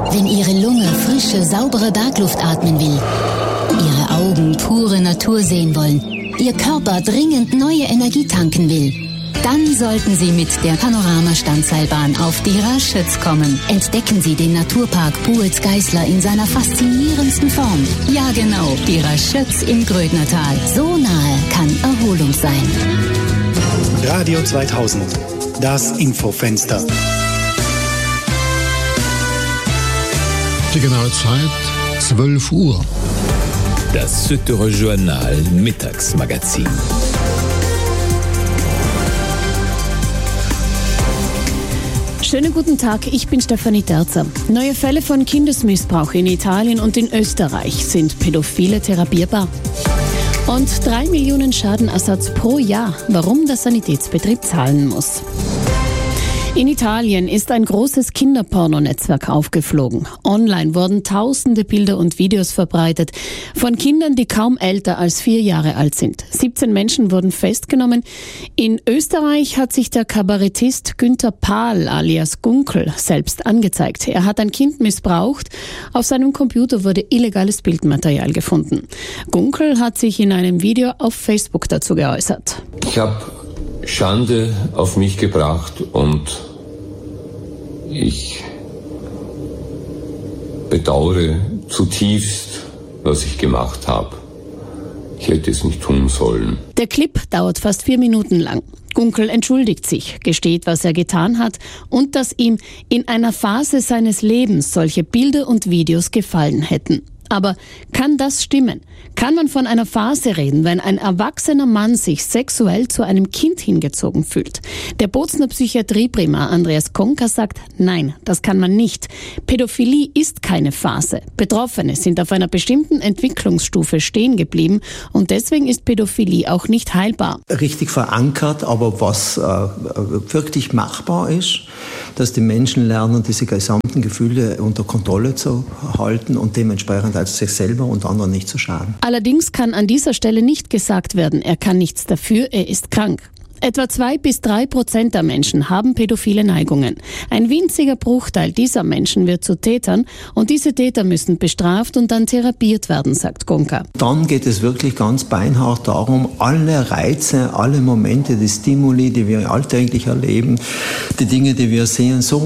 Wenn Ihre Lunge frische, saubere Bergluft atmen will, Ihre Augen pure Natur sehen wollen, Ihr Körper dringend neue Energie tanken will, dann sollten Sie mit der Panorama-Standseilbahn auf die Raschütz kommen. Entdecken Sie den Naturpark Buetz-Geisler in seiner faszinierendsten Form. Ja genau, die Raschütz im Grödnertal. So nahe kann Erholung sein. Radio 2000, das Infofenster. Die genaue Zeit 12 Uhr. Das Süddeutsche Journal Mittagsmagazin. Schönen guten Tag, ich bin Stefanie Terzer. Neue Fälle von Kindesmissbrauch in Italien und in Österreich. Sind Pädophile therapierbar? Und 3 Millionen Schadenersatz pro Jahr, warum der Sanitätsbetrieb zahlen muss. In Italien ist ein großes Kinderpornonetzwerk aufgeflogen. Online wurden tausende Bilder und Videos verbreitet von Kindern, die kaum älter als 4 Jahre alt sind. 17 Menschen wurden festgenommen. In Österreich hat sich der Kabarettist Günther Pahl alias Gunkel selbst angezeigt. Er hat ein Kind missbraucht. Auf seinem Computer wurde illegales Bildmaterial gefunden. Gunkel hat sich in einem Video auf Facebook dazu geäußert. Ich habe Schande auf mich gebracht und ich bedauere zutiefst, was ich gemacht habe. Ich hätte es nicht tun sollen. Der Clip dauert fast 4 Minuten lang. Gunkel entschuldigt sich, gesteht, was er getan hat und dass ihm in einer Phase seines Lebens solche Bilder und Videos gefallen hätten. Aber kann das stimmen? Kann man von einer Phase reden, wenn ein erwachsener Mann sich sexuell zu einem Kind hingezogen fühlt? Der Bozner Psychiatrieprimar Andreas Konka sagt, nein, das kann man nicht. Pädophilie ist keine Phase. Betroffene sind auf einer bestimmten Entwicklungsstufe stehen geblieben und deswegen ist Pädophilie auch nicht heilbar. Richtig verankert, aber was wirklich machbar ist, dass die Menschen lernen, diese gesamten Gefühle unter Kontrolle zu halten und dementsprechend als sich selber und anderen nicht zu schaden. Allerdings kann an dieser Stelle nicht gesagt werden, er kann nichts dafür, er ist krank. Etwa 2-3% der Menschen haben pädophile Neigungen. Ein winziger Bruchteil dieser Menschen wird zu Tätern und diese Täter müssen bestraft und dann therapiert werden, sagt Gonka. Dann geht es wirklich ganz beinhart darum, alle Reize, alle Momente, die Stimuli, die wir alltäglich erleben, die Dinge, die wir sehen, so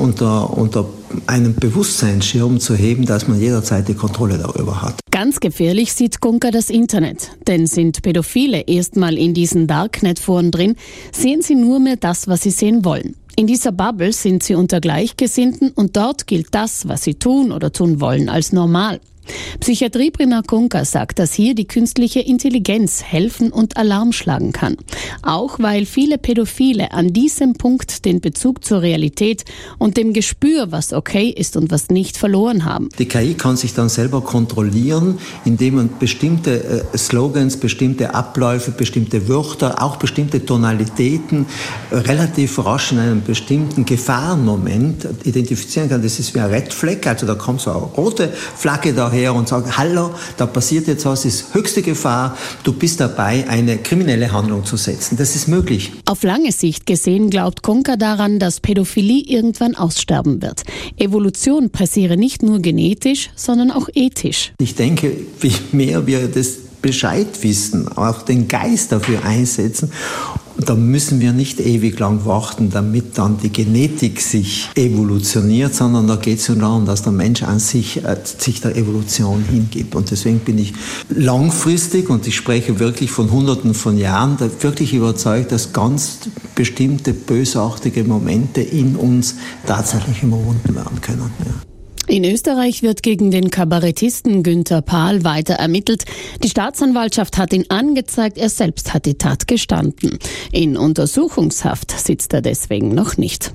unter einen Bewusstseinsschirm zu heben, dass man jederzeit die Kontrolle darüber hat. Ganz gefährlich sieht Gunka das Internet. Denn sind Pädophile erstmal in diesen Darknet-Foren drin, sehen sie nur mehr das, was sie sehen wollen. In dieser Bubble sind sie unter Gleichgesinnten und dort gilt das, was sie tun oder tun wollen, als normal. Psychiatrieprimar Konka sagt, dass hier die künstliche Intelligenz helfen und Alarm schlagen kann. Auch weil viele Pädophile an diesem Punkt den Bezug zur Realität und dem Gespür, was okay ist und was nicht, verloren haben. Die KI kann sich dann selber kontrollieren, indem man bestimmte Slogans, bestimmte Abläufe, bestimmte Wörter, auch bestimmte Tonalitäten relativ rasch in einem bestimmten Gefahrenmoment identifizieren kann. Das ist wie ein Red Flag, also da kommt so eine rote Flagge daher und sagt, hallo, da passiert jetzt was, ist höchste Gefahr, du bist dabei, eine kriminelle Handlung zu setzen. Das ist möglich. Auf lange Sicht gesehen glaubt Konka daran, dass Pädophilie irgendwann aussterben wird. Evolution passiere nicht nur genetisch, sondern auch ethisch. Ich denke, je mehr wir das Bescheid wissen, auch den Geist dafür einsetzen, da müssen wir nicht ewig lang warten, damit dann die Genetik sich evolutioniert, sondern da geht es nur darum, dass der Mensch an sich der Evolution hingibt. Und deswegen bin ich langfristig, und ich spreche wirklich von Hunderten von Jahren, wirklich überzeugt, dass ganz bestimmte bösartige Momente in uns tatsächlich überwunden werden können. Ja. In Österreich wird gegen den Kabarettisten Günther Pahl weiter ermittelt. Die Staatsanwaltschaft hat ihn angezeigt, er selbst hat die Tat gestanden. In Untersuchungshaft sitzt er deswegen noch nicht.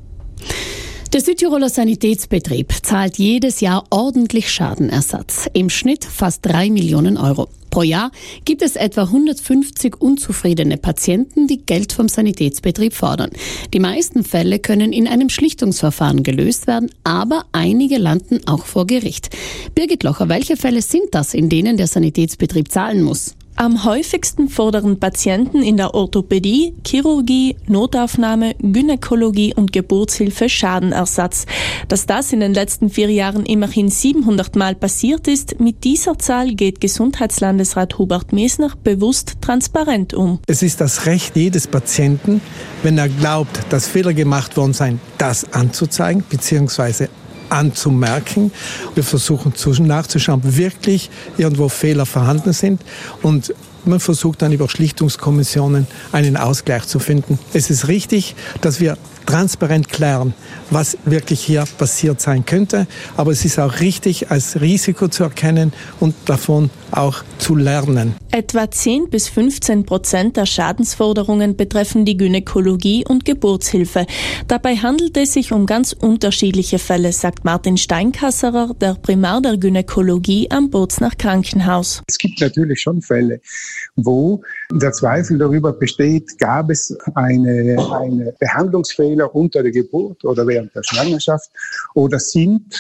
Der Südtiroler Sanitätsbetrieb zahlt jedes Jahr ordentlich Schadenersatz, im Schnitt fast 3 Millionen Euro. Pro Jahr gibt es etwa 150 unzufriedene Patienten, die Geld vom Sanitätsbetrieb fordern. Die meisten Fälle können in einem Schlichtungsverfahren gelöst werden, aber einige landen auch vor Gericht. Birgit Locher, welche Fälle sind das, in denen der Sanitätsbetrieb zahlen muss? Am häufigsten fordern Patienten in der Orthopädie, Chirurgie, Notaufnahme, Gynäkologie und Geburtshilfe Schadenersatz. Dass das in den letzten 4 Jahren immerhin 700 Mal passiert ist, mit dieser Zahl geht Gesundheitslandesrat Hubert Mesner bewusst transparent um. Es ist das Recht jedes Patienten, wenn er glaubt, dass Fehler gemacht worden seien, das anzuzeigen bzw. anzumerken. Wir versuchen nachzuschauen, ob wirklich irgendwo Fehler vorhanden sind, und man versucht dann über Schlichtungskommissionen einen Ausgleich zu finden. Es ist richtig, dass wir transparent klären, was wirklich hier passiert sein könnte, aber es ist auch richtig, als Risiko zu erkennen und davon auch zu lernen. Etwa 10-15% der Schadensforderungen betreffen die Gynäkologie und Geburtshilfe. Dabei handelt es sich um ganz unterschiedliche Fälle, sagt Martin Steinkasserer, der Primar der Gynäkologie am Bozner Krankenhaus. Es gibt natürlich schon Fälle, wo der Zweifel darüber besteht, gab es eine Behandlungsfehler unter der Geburt oder während der Schwangerschaft, oder sind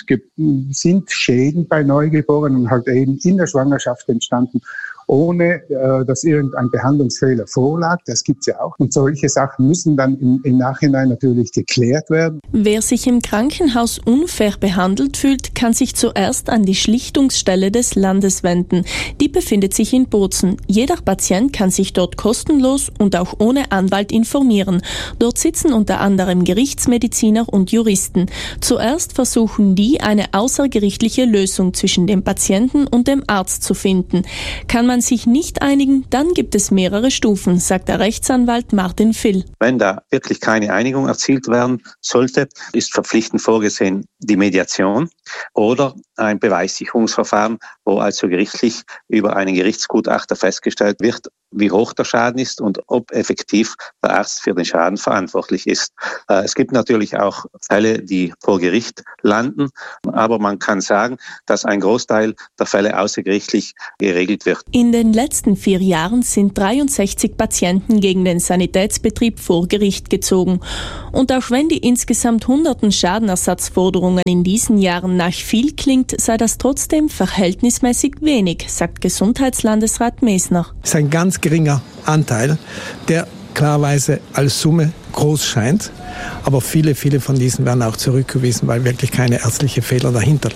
Schäden bei Neugeborenen halt eben in der Schwangerschaft entstanden, ohne dass irgendein Behandlungsfehler vorlag. Das gibt es ja auch. Und solche Sachen müssen dann im Nachhinein natürlich geklärt werden. Wer sich im Krankenhaus unfair behandelt fühlt, kann sich zuerst an die Schlichtungsstelle des Landes wenden. Die befindet sich in Bozen. Jeder Patient kann sich dort kostenlos und auch ohne Anwalt informieren. Dort sitzen unter anderem Gerichtsmediziner und Juristen. Zuerst versuchen die, eine außergerichtliche Lösung zwischen dem Patienten und dem Arzt zu finden. Kann man sich nicht einigen, dann gibt es mehrere Stufen, sagt der Rechtsanwalt Martin Vill. Wenn da wirklich keine Einigung erzielt werden sollte, ist verpflichtend vorgesehen die Mediation oder ein Beweissicherungsverfahren, wo also gerichtlich über einen Gerichtsgutachter festgestellt wird, wie hoch der Schaden ist und ob effektiv der Arzt für den Schaden verantwortlich ist. Es gibt natürlich auch Fälle, die vor Gericht landen, aber man kann sagen, dass ein Großteil der Fälle außergerichtlich geregelt wird. In den letzten 4 Jahren sind 63 Patienten gegen den Sanitätsbetrieb vor Gericht gezogen. Und auch wenn die insgesamt hunderten Schadenersatzforderungen in diesen Jahren nach viel klingt, sei das trotzdem verhältnismäßig wenig, sagt Gesundheitslandesrat Mesner. Es ist ein ganz geringer Anteil, der klarerweise als Summe groß scheint, aber viele von diesen werden auch zurückgewiesen, weil wirklich keine ärztliche Fehler dahinter liegen.